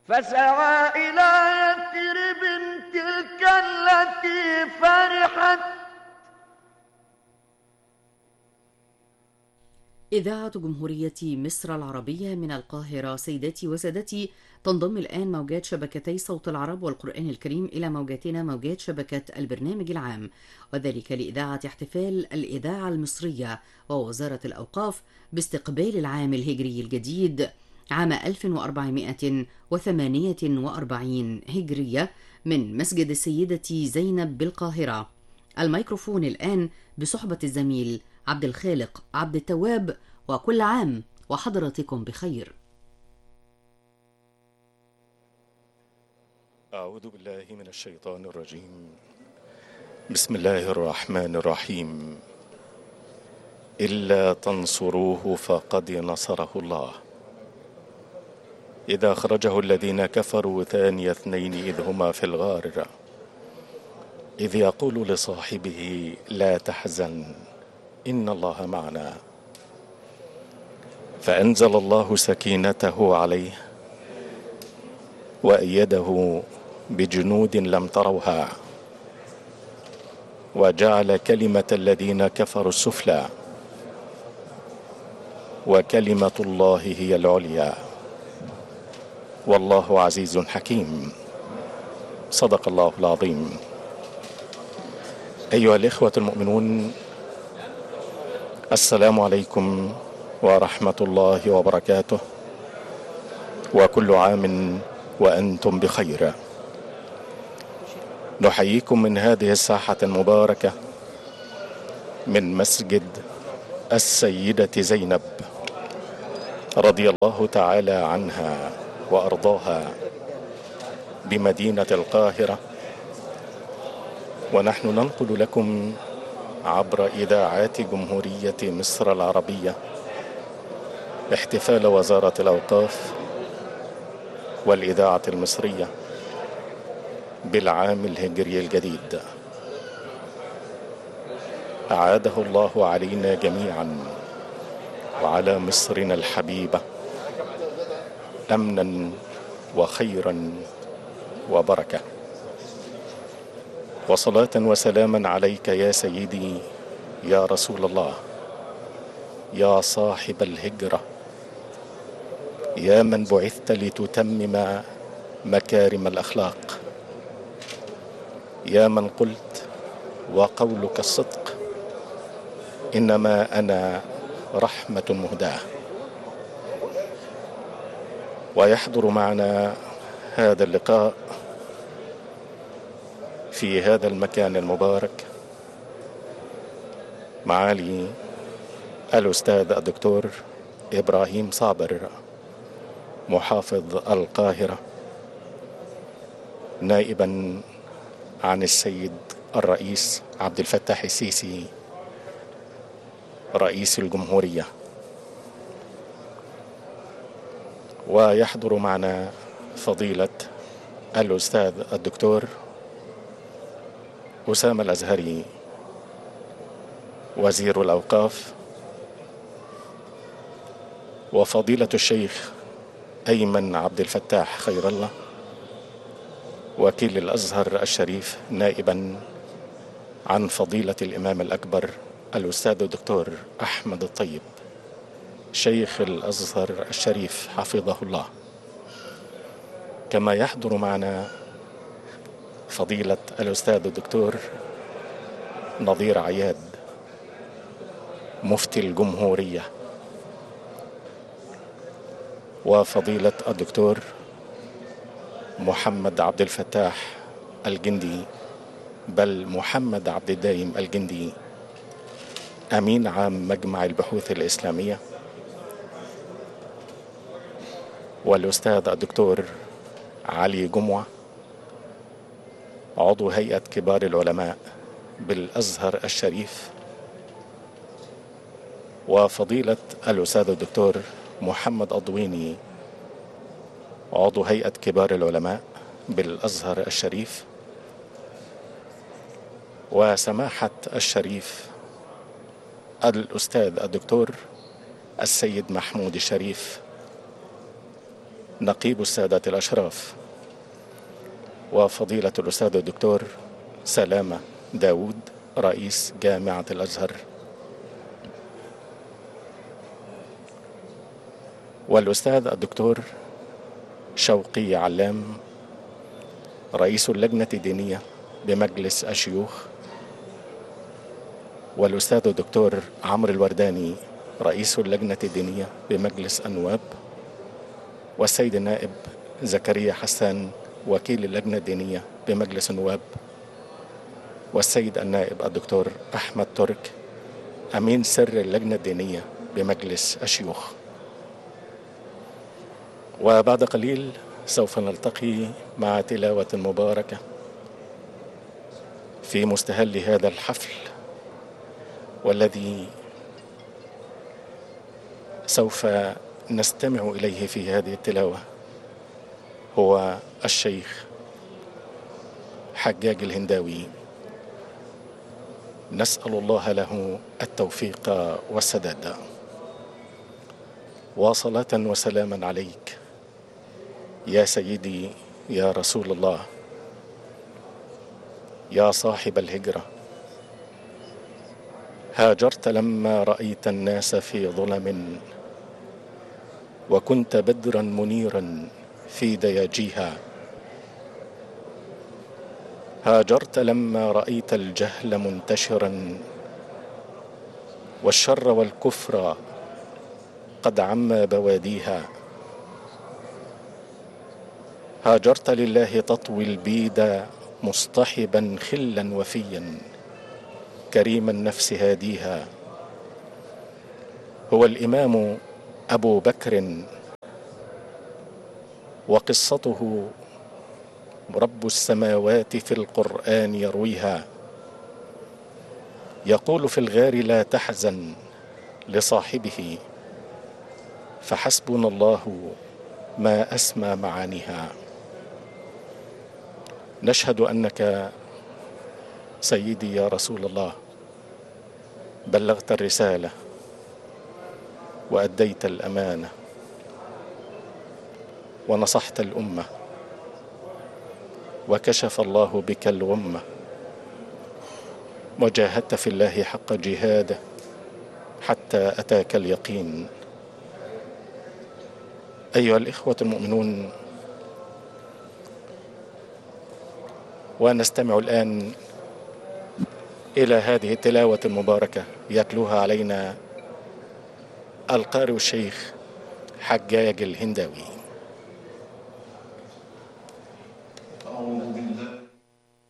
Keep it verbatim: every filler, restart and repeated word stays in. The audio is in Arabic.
فسعى إلى يثرب تلك التي فرحت. إذاعة جمهورية مصر العربية من القاهرة. سيداتي وسادتي، تنضم الآن موجات شبكتي صوت العرب والقرآن الكريم إلى موجاتنا موجات شبكة البرنامج العام، وذلك لإذاعة احتفال الإذاعة المصرية ووزارة الأوقاف باستقبال العام الهجري الجديد عام ألف وأربعمائة وثمانية وأربعين هجرية من مسجد السيدة زينب بالقاهرة. الميكروفون الآن بصحبة الزميل عبد الخالق عبد التواب، وكل عام وحضراتكم بخير. أعوذ بالله من الشيطان الرجيم. بسم الله الرحمن الرحيم. إلا تنصروه فقد نصره الله إذا أخرجه الذين كفروا ثاني اثنين إذ هما في الغار إذ يقول لصاحبه لا تحزن إن الله معنا فأنزل الله سكينته عليه وأيده بجنود لم تروها وجعل كلمة الذين كفروا السفلى وكلمة الله هي العليا والله عزيز حكيم. صدق الله العظيم. أيها الإخوة المؤمنون، السلام عليكم ورحمة الله وبركاته، وكل عام وأنتم بخير. نحييكم من هذه الساحة المباركة من مسجد السيدة زينب رضي الله تعالى عنها وأرضاها بمدينة القاهرة، ونحن ننقل لكم عبر إذاعات جمهورية مصر العربية احتفال وزارة الأوقاف والإذاعة المصرية بالعام الهجري الجديد. أعاده الله علينا جميعا وعلى مصرنا الحبيبة أمنا وخيرا وبركة، وصلاة وسلاما عليك يا سيدي يا رسول الله، يا صاحب الهجرة، يا من بعثت لتتمم مكارم الأخلاق، يا من قلت وقولك الصدق إنما أنا رحمة مهداة. ويحضر معنا هذا اللقاء في هذا المكان المبارك معالي الأستاذ الدكتور إبراهيم صابر محافظ القاهرة، نائبا عن السيد الرئيس عبد الفتاح السيسي رئيس الجمهورية. ويحضر معنا فضيلة الأستاذ الدكتور أسامة الأزهري وزير الأوقاف، وفضيلة الشيخ أيمن عبد الفتاح خير الله وكيل الأزهر الشريف، نائبا عن فضيلة الإمام الأكبر الأستاذ الدكتور أحمد الطيب شيخ الأزهر الشريف حفظه الله. كما يحضر معنا فضيلة الأستاذ الدكتور نظير عياد مفتي الجمهورية، وفضيلة الدكتور محمد عبد الفتاح الجندي بل محمد عبد الدايم الجندي أمين عام مجمع البحوث الإسلامية، والأستاذ الدكتور علي جمعة عضو هيئة كبار العلماء بالأزهر الشريف، وفضيلة الأستاذ الدكتور محمد أضويني عضو هيئة كبار العلماء بالأزهر الشريف، وسماحة الشريف الأستاذ الدكتور السيد محمود الشريف نقيب السادة الأشراف، وفضيلة الأستاذ الدكتور سلامة داود رئيس جامعة الأزهر، والأستاذ الدكتور شوقي علام رئيس اللجنة الدينية بمجلس الشيوخ، والأستاذ الدكتور عمرو الورداني رئيس اللجنة الدينية بمجلس النواب، والسيد النائب زكريا حسان وكيل اللجنة الدينية بمجلس النواب، والسيد النائب الدكتور أحمد ترك أمين سر اللجنة الدينية بمجلس الشيوخ. وبعد قليل سوف نلتقي مع تلاوة مباركة في مستهل هذا الحفل، والذي سوف نستمع إليه في هذه التلاوة هو الشيخ حجاج الهنداوي. نسأل الله له التوفيق والسداد. وصلاة وسلاما عليك يا سيدي يا رسول الله، يا صاحب الهجرة. هاجرت لما رأيت الناس في ظلم، وكنت بدرا منيرا في دياجيها. هاجرت لما رأيت الجهل منتشرا، والشر والكفر قد عم بواديها. هاجرت لله تطوي البيد مصطحبا خلا وفيا، كريم النفس هاديها. هو الإمام أبو بكر، وقصته رب السماوات في القرآن يرويها. يقول في الغار لا تحزن لصاحبه، فحسبنا الله ما أسمى معانيها. نشهد أنك سيدي يا رسول الله بلغت الرسالة وأديت الأمانة ونصحت الأمة، وكشف الله بك الغمة، وجاهدت في الله حق جهاده حتى أتاك اليقين. أيها الإخوة المؤمنون، ونستمع الآن إلى هذه التلاوة المباركة يتلوها علينا القارئ الشيخ حجاج الهنداوي.